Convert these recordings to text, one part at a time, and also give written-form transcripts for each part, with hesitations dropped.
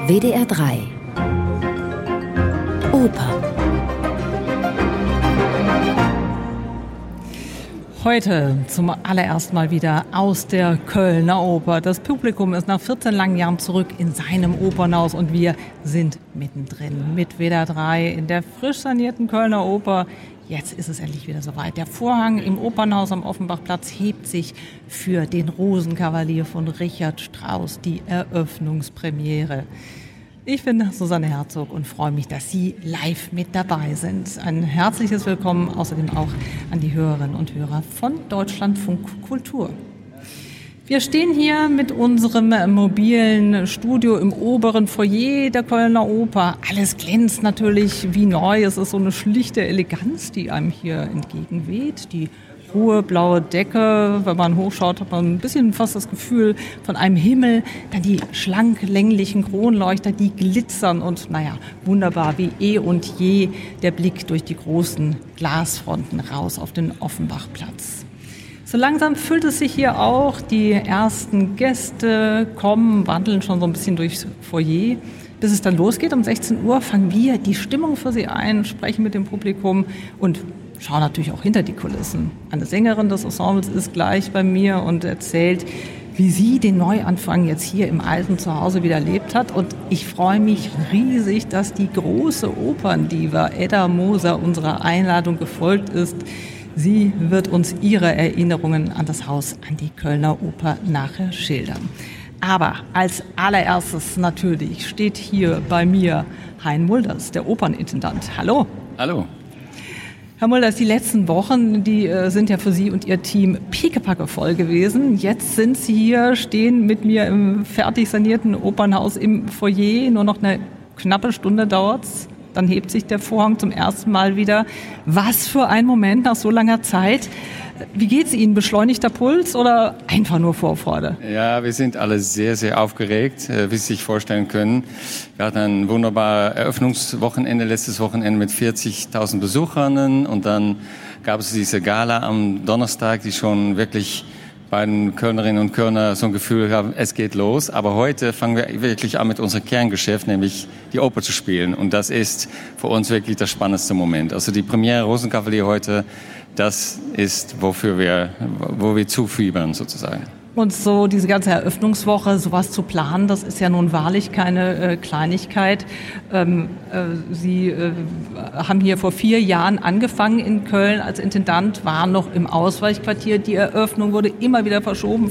WDR 3 Oper. Heute zum allerersten Mal wieder aus der Kölner Oper. Das Publikum ist nach 14 langen Jahren zurück in seinem Opernhaus und wir sind mittendrin mit WDR 3 in der frisch sanierten Kölner Oper. Jetzt ist es endlich wieder soweit. Der Vorhang im Opernhaus am Offenbachplatz hebt sich für den Rosenkavalier von Richard Strauss, die Eröffnungspremiere. Ich bin Susanne Herzog und freue mich, dass Sie live mit dabei sind. Ein herzliches Willkommen außerdem auch an die Hörerinnen und Hörer von Deutschlandfunk Kultur. Wir stehen hier mit unserem mobilen Studio im oberen Foyer der Kölner Oper. Alles glänzt natürlich wie neu. Es ist so eine schlichte Eleganz, die einem hier entgegenweht. Die hohe blaue Decke, wenn man hochschaut, hat man ein bisschen fast das Gefühl von einem Himmel. Dann die schlank länglichen Kronleuchter, die glitzern und wunderbar wie eh und je der Blick durch die großen Glasfronten raus auf den Offenbachplatz. So langsam füllt es sich hier auch. Die ersten Gäste kommen, wandeln schon so ein bisschen durchs Foyer. Bis es dann losgeht, um 16 Uhr fangen wir die Stimmung für Sie ein, sprechen mit dem Publikum und schauen natürlich auch hinter die Kulissen. Eine Sängerin des Ensembles ist gleich bei mir und erzählt, wie sie den Neuanfang jetzt hier im alten Zuhause wieder erlebt hat. Und ich freue mich riesig, dass die große Operndiva Edda Moser unserer Einladung gefolgt ist. Sie wird uns ihre Erinnerungen an das Haus, an die Kölner Oper nachher schildern. Aber als allererstes natürlich steht hier bei mir Hein Mulders, der Opernintendant. Hallo. Hallo. Herr Mulders, die letzten Wochen, die sind ja für Sie und Ihr Team pickepacke voll gewesen. Jetzt sind Sie hier, stehen mit mir im fertig sanierten Opernhaus im Foyer. Nur noch eine knappe Stunde dauert's. Dann hebt sich der Vorhang zum ersten Mal wieder. Was für ein Moment nach so langer Zeit. Wie geht's Ihnen? Beschleunigter Puls oder einfach nur Vorfreude? Ja, wir sind alle sehr, sehr aufgeregt, wie Sie sich vorstellen können. Wir hatten ein wunderbares Eröffnungswochenende, letztes Wochenende mit 40.000 Besuchern. Und dann gab es diese Gala am Donnerstag, die schon wirklich bei den Kölnerinnen und Kölner so ein Gefühl haben, es geht los. Aber heute fangen wir wirklich an mit unserem Kerngeschäft, nämlich die Oper zu spielen. Und das ist für uns wirklich das spannendste Moment. Also die Premiere Rosenkavalier heute, das ist, wo wir zufiebern sozusagen. Und so diese ganze Eröffnungswoche, sowas zu planen, das ist ja nun wahrlich keine Kleinigkeit. Sie haben hier vor 4 Jahren angefangen in Köln als Intendant, waren noch im Ausweichquartier. Die Eröffnung wurde immer wieder verschoben.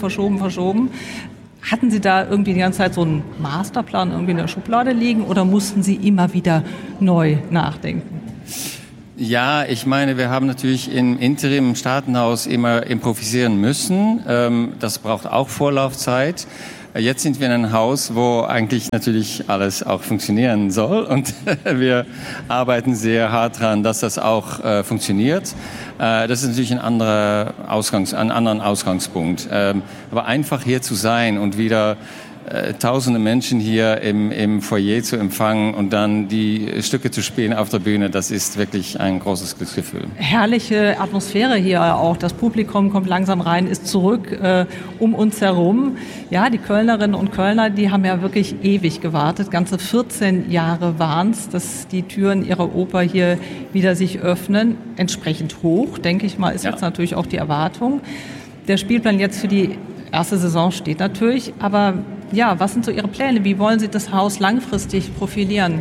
Hatten Sie da irgendwie die ganze Zeit so einen Masterplan irgendwie in der Schublade liegen oder mussten Sie immer wieder neu nachdenken? Ja, ich meine, wir haben natürlich im Interim im Staatenhaus immer improvisieren müssen. Das braucht auch Vorlaufzeit. Jetzt sind wir in einem Haus, wo eigentlich natürlich alles auch funktionieren soll und wir arbeiten sehr hart dran, dass das auch funktioniert. Das ist natürlich ein anderer Ausgangspunkt. Aber einfach hier zu sein und wieder tausende Menschen hier im Foyer zu empfangen und dann die Stücke zu spielen auf der Bühne, das ist wirklich ein großes Glücksgefühl. Herrliche Atmosphäre hier auch. Das Publikum kommt langsam rein, ist zurück um uns herum. Ja, die Kölnerinnen und Kölner, die haben ja wirklich ewig gewartet. Ganze 14 Jahre waren es, dass die Türen ihrer Oper hier wieder sich öffnen. Entsprechend hoch, denke ich mal, ist jetzt natürlich auch die Erwartung. Der Spielplan jetzt für die erste Saison steht natürlich, aber ja, was sind so Ihre Pläne? Wie wollen Sie das Haus langfristig profilieren?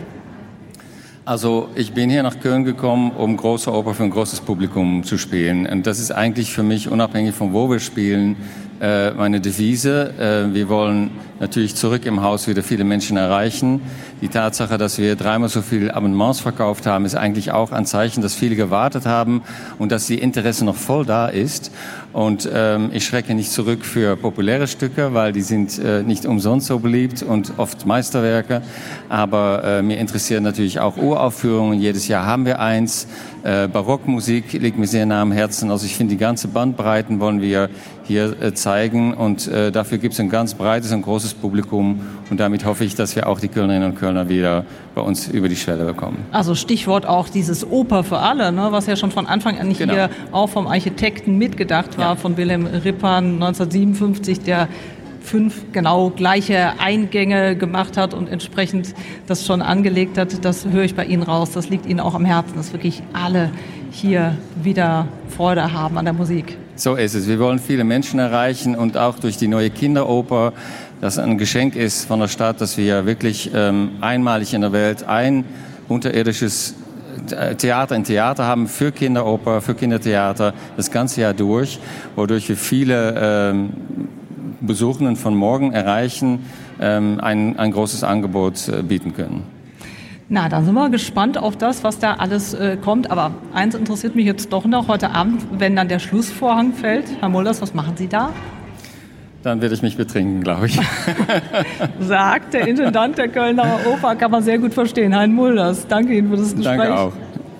Also ich bin hier nach Köln gekommen, um große Oper für ein großes Publikum zu spielen. Und das ist eigentlich für mich, unabhängig von wo wir spielen, meine Devise. Wir wollen natürlich zurück im Haus wieder viele Menschen erreichen. Die Tatsache, dass wir 3-mal so viele Abonnements verkauft haben, ist eigentlich auch ein Zeichen, dass viele gewartet haben und dass die Interesse noch voll da ist. Und ich schrecke nicht zurück für populäre Stücke, weil die sind nicht umsonst so beliebt und oft Meisterwerke. Aber mir interessieren natürlich auch Uraufführungen. Jedes Jahr haben wir eins. Barockmusik liegt mir sehr nah am Herzen. Also ich finde, die ganze Bandbreiten wollen wir hier zeigen. Und dafür gibt es ein ganz breites und großes Publikum. Und damit hoffe ich, dass wir auch die Kölnerinnen und Kölner wieder bei uns über die Schwelle bekommen. Also Stichwort auch dieses Oper für alle, ne, was ja schon von Anfang an hier auch vom Architekten mitgedacht war, von Wilhelm Rippan 1957, der 5 genau gleiche Eingänge gemacht hat und entsprechend das schon angelegt hat. Das höre ich bei Ihnen raus. Das liegt Ihnen auch am Herzen, dass wirklich alle hier wieder Freude haben an der Musik. So ist es. Wir wollen viele Menschen erreichen und auch durch die neue Kinderoper, das ein Geschenk ist von der Stadt, dass wir wirklich einmalig in der Welt ein unterirdisches Theater haben für Kinderoper, für Kindertheater das ganze Jahr durch, wodurch wir viele Besuchenden von morgen erreichen, ein großes Angebot bieten können. Na, dann sind wir gespannt auf das, was da alles kommt. Aber eins interessiert mich jetzt doch noch heute Abend, wenn dann der Schlussvorhang fällt. Herr Mulders, was machen Sie da? Dann werde ich mich betrinken, glaube ich. Sagt der Intendant der Kölner Oper, kann man sehr gut verstehen. Hein Mulders, danke Ihnen für das Gespräch. Danke auch.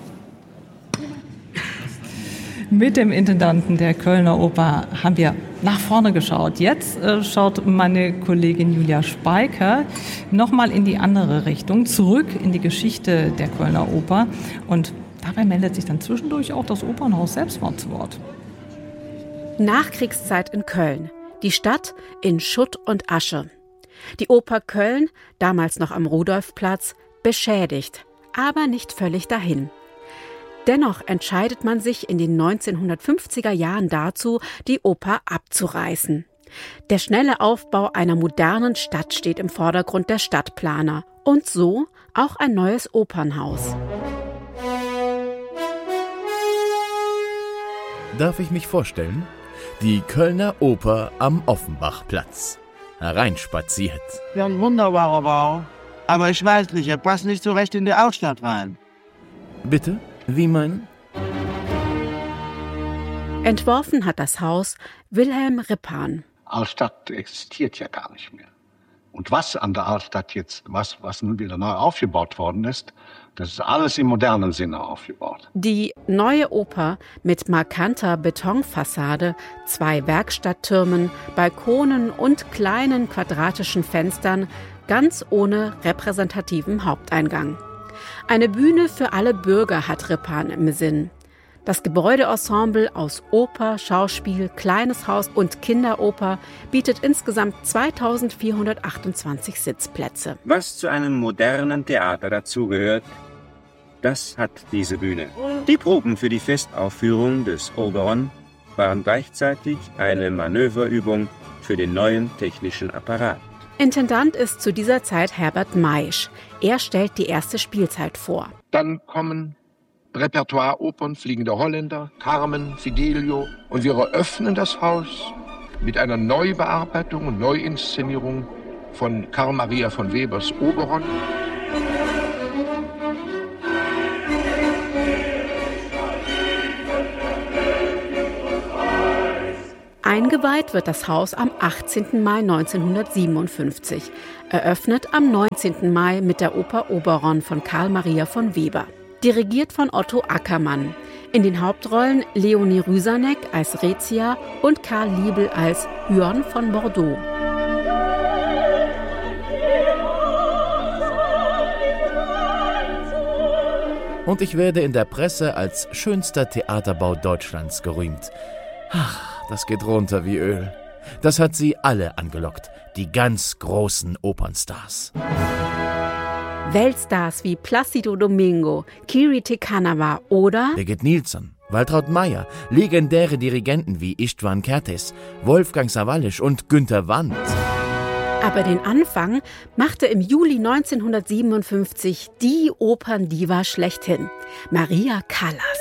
Mit dem Intendanten der Kölner Oper haben wir nach vorne geschaut. Jetzt schaut meine Kollegin Julia Speiker nochmal in die andere Richtung, zurück in die Geschichte der Kölner Oper. Und dabei meldet sich dann zwischendurch auch das Opernhaus selbst mal zu Wort. Nachkriegszeit in Köln. Die Stadt in Schutt und Asche. Die Oper Köln, damals noch am Rudolfplatz, beschädigt, aber nicht völlig dahin. Dennoch entscheidet man sich in den 1950er Jahren dazu, die Oper abzureißen. Der schnelle Aufbau einer modernen Stadt steht im Vordergrund der Stadtplaner. Und so auch ein neues Opernhaus. Darf ich mich vorstellen? Die Kölner Oper am Offenbachplatz. Hereinspaziert. Ja, ein wunderbarer Bau. Aber ich weiß nicht, er passt nicht so recht in die Altstadt rein. Bitte? Wie meinen? Entworfen hat das Haus Wilhelm Rippan. Altstadt existiert ja gar nicht mehr. Und was an der Altstadt jetzt, was nun wieder neu aufgebaut worden ist, das ist alles im modernen Sinne aufgebaut. Die neue Oper mit markanter Betonfassade, 2 Werkstatttürmen, Balkonen und kleinen quadratischen Fenstern, ganz ohne repräsentativen Haupteingang. Eine Bühne für alle Bürger hat Rippan im Sinn. Das Gebäudeensemble aus Oper, Schauspiel, Kleines Haus und Kinderoper bietet insgesamt 2428 Sitzplätze. Was zu einem modernen Theater dazugehört, das hat diese Bühne. Die Proben für die Festaufführung des Oberon waren gleichzeitig eine Manöverübung für den neuen technischen Apparat. Intendant ist zu dieser Zeit Herbert Maisch. Er stellt die erste Spielzeit vor. Dann kommen Repertoire-Opern, Fliegende Holländer, Carmen, Fidelio. Und wir eröffnen das Haus mit einer Neubearbeitung und Neuinszenierung von Karl Maria von Webers Oberon. Eingeweiht wird das Haus am 18. Mai 1957, eröffnet am 19. Mai mit der Oper Oberon von Karl Maria von Weber. Dirigiert von Otto Ackermann. In den Hauptrollen Leonie Rüsanek als Rezia und Karl Liebel als Huon von Bordeaux. Und ich werde in der Presse als schönster Theaterbau Deutschlands gerühmt. Ach, das geht runter wie Öl. Das hat sie alle angelockt, die ganz großen Opernstars. Weltstars wie Plácido Domingo, Kiri Te Kanawa oder Birgit Nilsson, Waltraud Meyer, legendäre Dirigenten wie István Kertész, Wolfgang Sawallisch und Günter Wandt. Aber den Anfang machte im Juli 1957 die Operndiva schlechthin, Maria Callas.